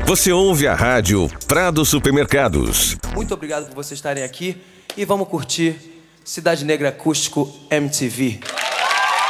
Você ouve a rádio Prado Supermercados. Muito obrigado por vocês estarem aqui e vamos curtir Cidade Negra Acústico MTV.